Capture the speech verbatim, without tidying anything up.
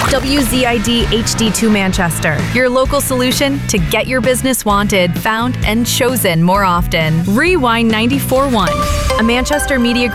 W Z I D H D two Manchester, your local solution to get your business wanted, found, and chosen more often. Rewind ninety-four point one, a Manchester Media Group